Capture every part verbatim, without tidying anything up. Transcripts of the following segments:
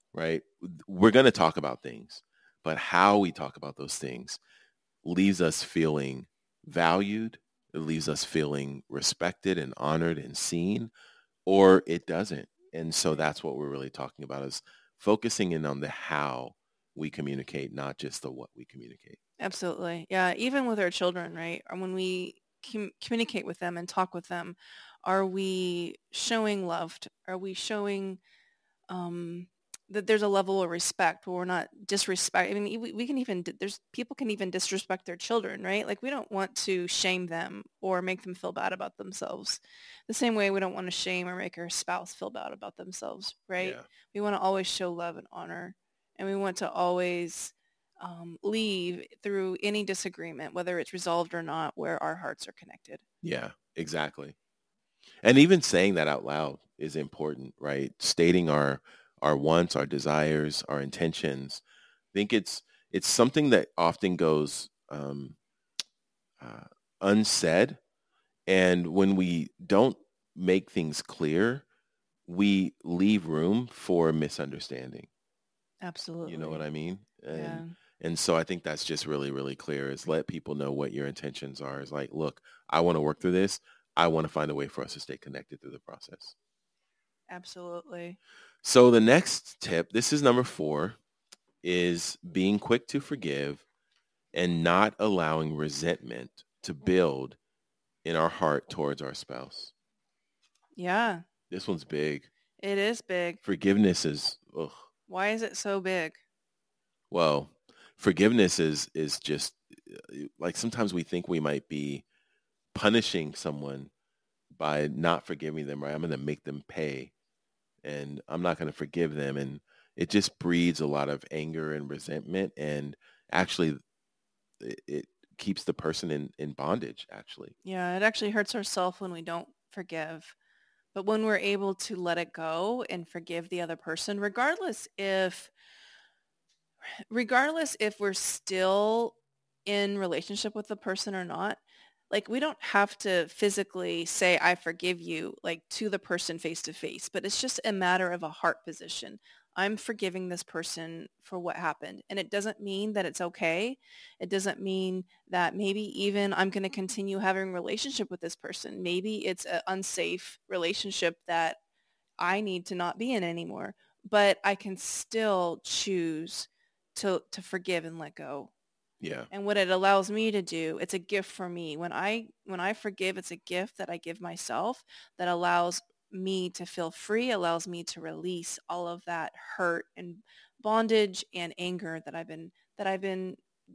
right? We're going to talk about things, but how we talk about those things leaves us feeling valued. It leaves us feeling respected and honored and seen, or it doesn't. And so that's what we're really talking about, is focusing in on the how we communicate, not just the what we communicate. Absolutely. Yeah. Even with our children, right? Or when we com- communicate with them and talk with them, are we showing love? t- Are we showing um, that there's a level of respect where we're not disrespect? I mean, e- we, we can even, d- there's people can even disrespect their children, right? Like we don't want to shame them or make them feel bad about themselves. The same way we don't want to shame or make our spouse feel bad about themselves, right? Yeah. We want to always show love and honor, and we want to always um, leave through any disagreement, whether it's resolved or not, where our hearts are connected. Yeah, exactly. And even saying that out loud is important, right? Stating our our wants, our desires, our intentions. I think it's it's something that often goes um, uh, unsaid, and when we don't make things clear, we leave room for misunderstanding. Absolutely. You know what I mean? And Yeah. and so I think that's just really, really clear, is let people know what your intentions are. Is like, look, I want to work through this. I want to find a way for us to stay connected through the process. Absolutely. So the next tip, this is number four, is being quick to forgive and not allowing resentment to build in our heart towards our spouse. Yeah. This one's big. It is big. Forgiveness is, ugh. Why is it so big? Well, forgiveness is is just like, sometimes we think we might be punishing someone by not forgiving them, right? I'm going to make them pay, and I'm not going to forgive them. And it just breeds a lot of anger and resentment. And actually, it, it keeps the person in, in bondage, actually. Yeah, it actually hurts ourselves when we don't forgive. But when we're able to let it go and forgive the other person, regardless if regardless if we're still in relationship with the person or not, like we don't have to physically say I forgive you like to the person face to face, but it's just a matter of a heart position. I'm forgiving this person for what happened, and it doesn't mean that it's okay. It doesn't mean that maybe even I'm going to continue having a relationship with this person. Maybe it's an unsafe relationship that I need to not be in anymore, but I can still choose to to forgive and let go. Yeah. And what it allows me to do, it's a gift for me. When I when I forgive, it's a gift that I give myself that allows me to feel free, allows me to release all of that hurt and bondage and anger that I've been that I've been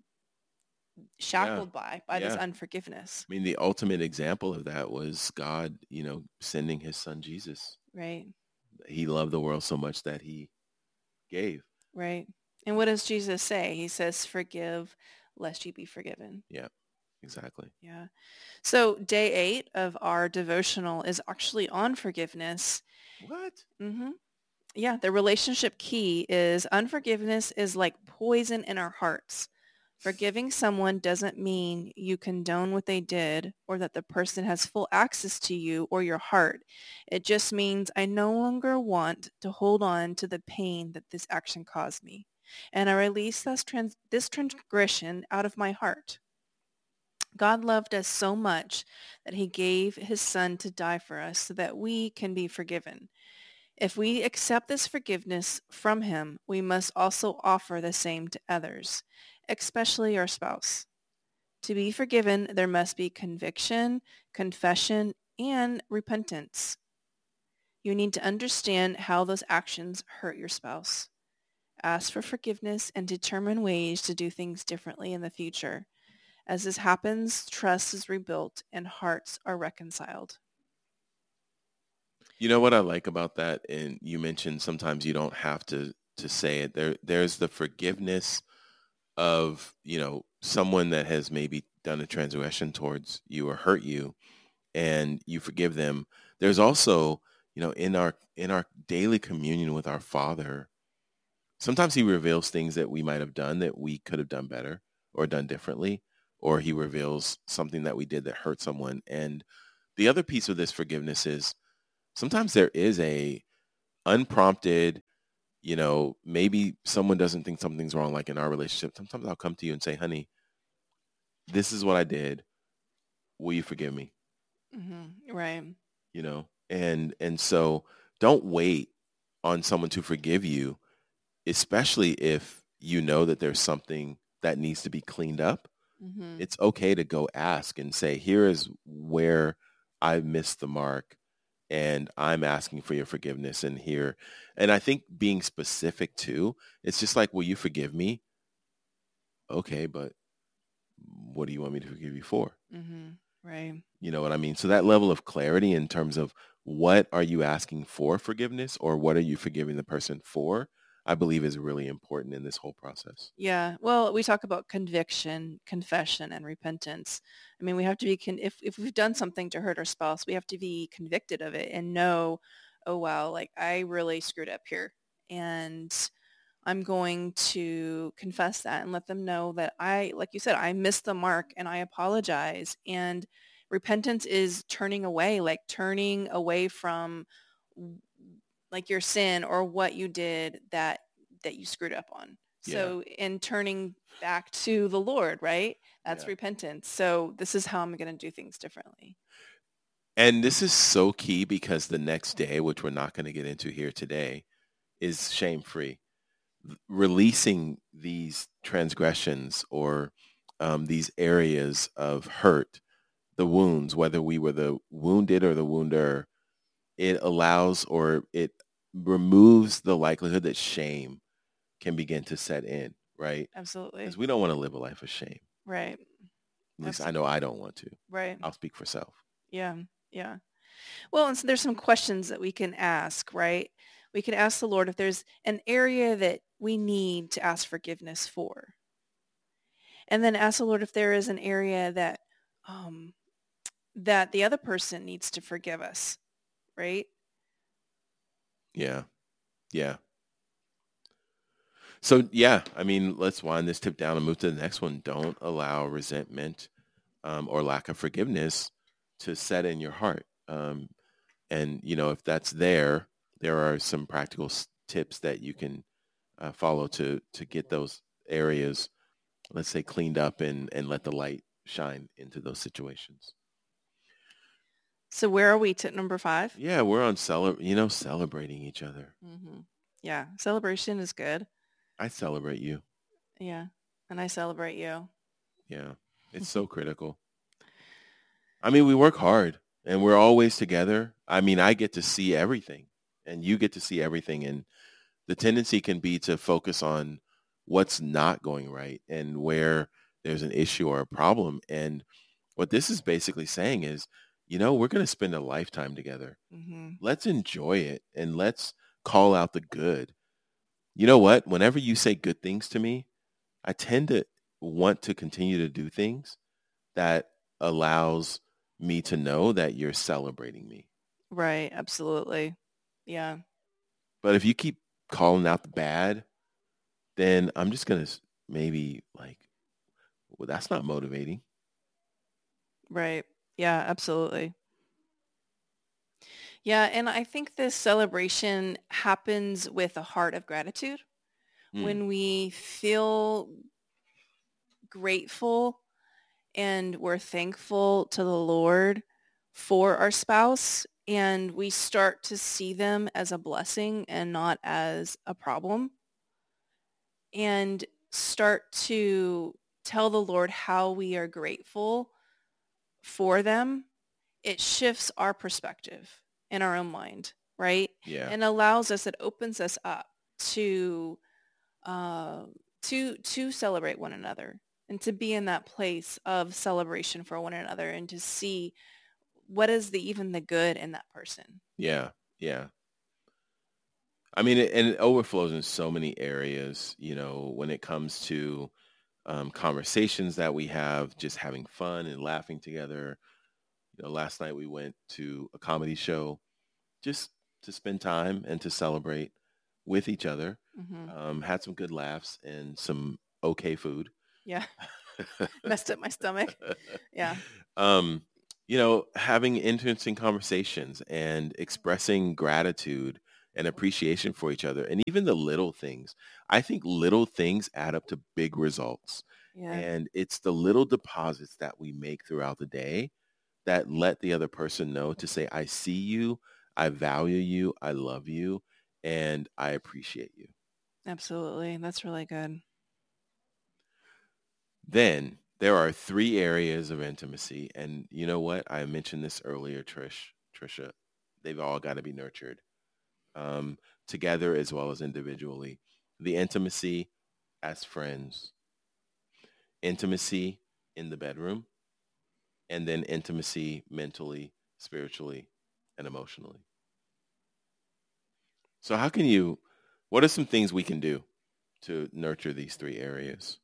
Yeah. shackled by by this Yeah. unforgiveness. I mean, the ultimate example of that was God, you know, sending his son Jesus. Right. He loved the world so much that he gave. Right. And what does Jesus say? He says, forgive lest you be forgiven. Yeah, exactly. Yeah. So day eight of our devotional is actually on forgiveness. What? Mm-hmm. Yeah. The relationship key is unforgiveness is like poison in our hearts. Forgiving someone doesn't mean you condone what they did or that the person has full access to you or your heart. It just means I no longer want to hold on to the pain that this action caused me. And I release this, trans- this transgression out of my heart. God loved us so much that he gave his son to die for us so that we can be forgiven. If we accept this forgiveness from him, we must also offer the same to others, especially our spouse. To be forgiven, there must be conviction, confession, and repentance. You need to understand how those actions hurt your spouse. Ask for forgiveness and determine ways to do things differently in the future. As this happens, trust is rebuilt and hearts are reconciled. You know what I like about that? And you mentioned sometimes you don't have to to say it. There there's the forgiveness of, you know, someone that has maybe done a transgression towards you or hurt you, and you forgive them. There's also, you know, in our in our daily communion with our Father, sometimes he reveals things that we might have done that we could have done better or done differently, or he reveals something that we did that hurt someone. And the other piece of this forgiveness is sometimes there is a unprompted you know, maybe someone doesn't think something's wrong, like in our relationship. Sometimes I'll come to you and say, honey, this is what I did. Will you forgive me? Mm-hmm. Right. You know, and and so don't wait on someone to forgive you, especially if you know that there's something that needs to be cleaned up. Mm-hmm. It's okay to go ask and say, here is where I missed the mark and I'm asking for your forgiveness and here. And I think being specific too, it's just like, will you forgive me? Okay, but what do you want me to forgive you for? Mm-hmm. Right. You know what I mean? So that level of clarity in terms of what are you asking for forgiveness or what are you forgiving the person for, I believe is really important in this whole process. Yeah. Well, we talk about conviction, confession, and repentance. I mean, we have to be, con- if, if we've done something to hurt our spouse, we have to be convicted of it and know, oh, wow, like I really screwed up here. And I'm going to confess that and let them know that I, like you said, I missed the mark and I apologize. And repentance is turning away, like turning away from like your sin or what you did that that you screwed up on. So yeah. And turning back to the Lord, right? That's yeah. repentance. So this is how I'm going to do things differently. And this is so key because the next day, which we're not going to get into here today, is shame-free. Releasing these transgressions or um, these areas of hurt, the wounds, whether we were the wounded or the wounder, it allows or it removes the likelihood that shame can begin to set in, right? Absolutely. Because we don't want to live a life of shame. Right. At least Absolutely. I know I don't want to. Right. I'll speak for self. Yeah. Yeah. Well, and so there's some questions that we can ask, right? We can ask the Lord if there's an area that we need to ask forgiveness for. And then ask the Lord if there is an area that um, that the other person needs to forgive us, right? Yeah. Yeah. So, yeah, I mean, let's wind this tip down and move to the next one. Don't allow resentment um, or lack of forgiveness to set in your heart. Um, and, you know, if that's there, there are some practical s- tips that you can uh, follow to to get those areas, let's say, cleaned up and, and let the light shine into those situations. So where are we, tip number five? Yeah, we're on, cele- you know, celebrating each other. Mm-hmm. Yeah, celebration is good. I celebrate you. Yeah, and I celebrate you. Yeah, it's so critical. I mean, we work hard and we're always together. I mean, I get to see everything and you get to see everything. And the tendency can be to focus on what's not going right and where there's an issue or a problem. And what this is basically saying is, you know, we're going to spend a lifetime together. Mm-hmm. Let's enjoy it and let's call out the good. You know what? Whenever you say good things to me, I tend to want to continue to do things that allows me to know that you're celebrating me. Right. Absolutely. Yeah. But if you keep calling out the bad, then I'm just going to maybe like, well, that's not motivating. Right. Yeah, absolutely. Yeah. And I think this celebration happens with a heart of gratitude. Mm. When we feel grateful and we're thankful to the Lord for our spouse and we start to see them as a blessing and not as a problem and start to tell the Lord how we are grateful for them, it shifts our perspective in our own mind, right? Yeah. And allows us, it opens us up to uh, to to celebrate one another and to be in that place of celebration for one another and to see what is the even the good in that person. Yeah, yeah. I mean, it, and it overflows in so many areas, you know, when it comes to um, conversations that we have, just having fun and laughing together. You know, last night we went to a comedy show just to spend time and to celebrate with each other. Mm-hmm. Um, had some good laughs and some okay food. Yeah. Messed up my stomach. Yeah. Um, you know, having interesting conversations and expressing gratitude and appreciation for each other, and even the little things. I think little things add up to big results. Yeah. And it's the little deposits that we make throughout the day that let the other person know to say, I see you, I value you, I love you, and I appreciate you. Absolutely. That's really good. Then there are three areas of intimacy. And you know what? I mentioned this earlier, Trish, Trisha. They've all got to be nurtured um, together as well as individually. The intimacy as friends, intimacy in the bedroom, and then intimacy mentally, spiritually, and emotionally. So how can you, what are some things we can do to nurture these three areas?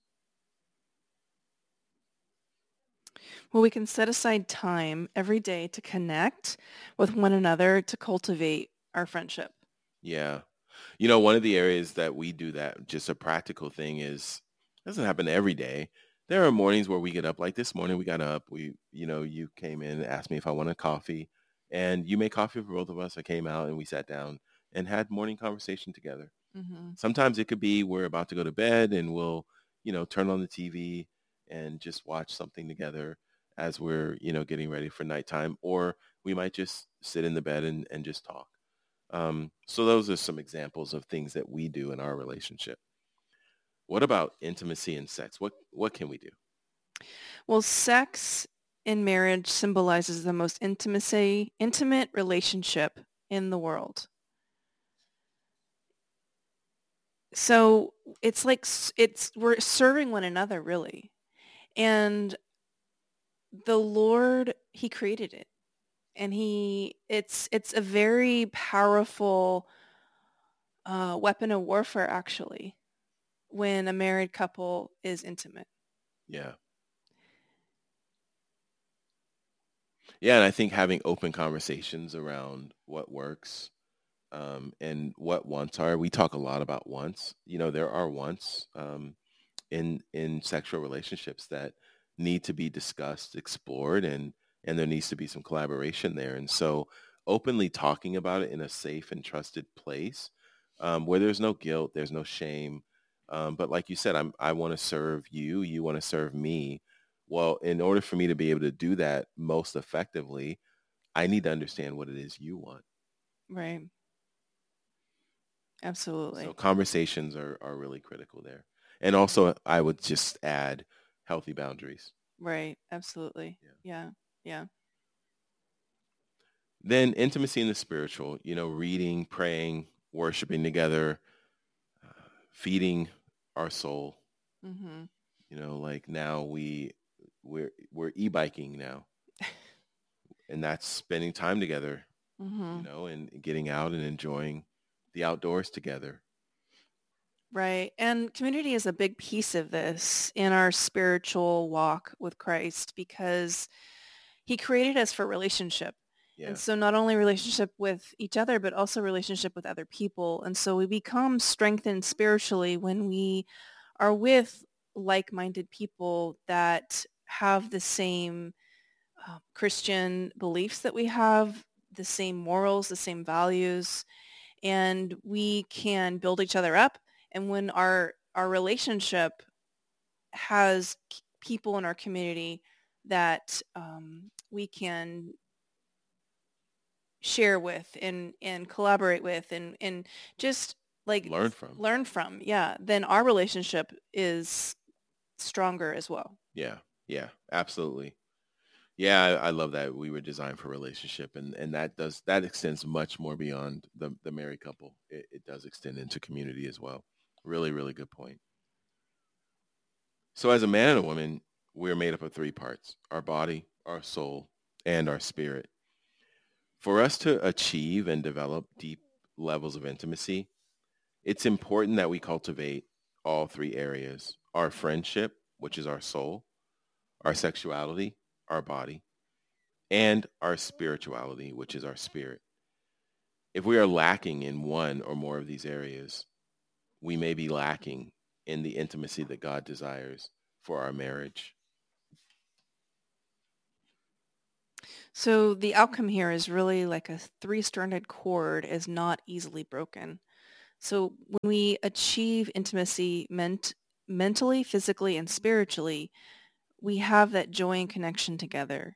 Well, we can set aside time every day to connect with one another to cultivate our friendship. Yeah. You know, one of the areas that we do that, just a practical thing is, doesn't happen every day. There are mornings where we get up, like this morning we got up, we, you know, you came in and asked me if I wanted coffee, and you made coffee for both of us. I came out and we sat down and had morning conversation together. Mm-hmm. Sometimes it could be we're about to go to bed and we'll, you know, turn on the T V and just watch something together as we're, you know, getting ready for nighttime. Or we might just sit in the bed and, and just talk. Um, so those are some examples of things that we do in our relationship. What about intimacy and sex? What what can we do? Well, sex in marriage symbolizes the most intimacy, intimate relationship in the world. So it's like s- it's we're serving one another really. And the Lord, he created it. And he it's it's a very powerful uh, weapon of warfare actually when a married couple is intimate. Yeah. Yeah, and I think having open conversations around what works um, and what wants are. We talk a lot about wants. You know, there are wants um, in in sexual relationships that need to be discussed, explored, and and there needs to be some collaboration there. And so, openly talking about it in a safe and trusted place um, where there's no guilt, there's no shame. Um, but like you said, I'm I want to serve you. You want to serve me. Well, in order for me to be able to do that most effectively, I need to understand what it is you want. Right. So Absolutely. conversations are, are really critical there. And also, I would just add healthy boundaries. Right. Absolutely. Yeah. Yeah. Yeah. Then intimacy in the spiritual, you know, reading, praying, worshiping together, uh, feeding our soul. Mm-hmm. You know, like now we we're we're e-biking now, and that's spending time together. Mm-hmm. You know, and getting out and enjoying the outdoors together. Right. And community is a big piece of this in our spiritual walk with Christ because he created us for relationship. Yeah. And so not only relationship with each other, but also relationship with other people. And so we become strengthened spiritually when we are with like-minded people that have the same uh, Christian beliefs that we have, the same morals, the same values, and we can build each other up. And when our our relationship has k- people in our community that um, we can share with and and collaborate with and and just like Learn from. learn from, yeah, then our relationship is stronger as well. Yeah. Yeah. Absolutely. Yeah, I, I love that we were designed for relationship, and, and that does that extends much more beyond the the married couple. It, it does extend into community as well. Really, really good point. So as a man and a woman, we're made up of three parts: our body, our soul, and our spirit. For us to achieve and develop deep levels of intimacy, it's important that we cultivate all three areas: our friendship, which is our soul, our sexuality, our body, and our spirituality, which is our spirit. If we are lacking in one or more of these areas, we may be lacking in the intimacy that God desires for our marriage. So the outcome here is really like a three-stranded cord is not easily broken. So when we achieve intimacy ment- mentally, physically, and spiritually, we have that joy and connection together.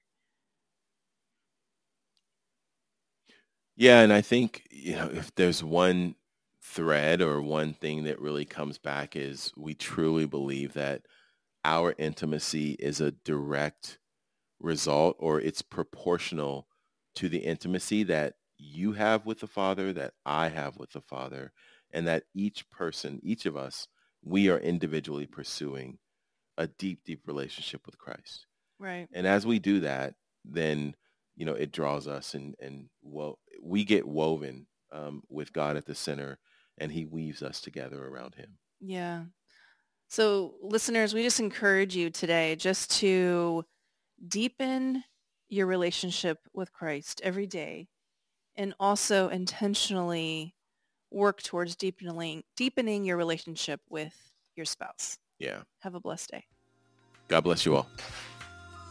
Yeah, and I think, you know, if there's one thread or one thing that really comes back is we truly believe that our intimacy is a direct result, or it's proportional to the intimacy that you have with the Father, that I have with the Father, and that each person, each of us, we are individually pursuing a deep, deep relationship with Christ. Right. And as we do that, then, you know, it draws us and, and well, we get woven um, with God at the center, and he weaves us together around him. Yeah. So listeners, we just encourage you today just to deepen your relationship with Christ every day, and also intentionally work towards deepening deepening your relationship with your spouse. Yeah. Have a blessed day. God bless you all.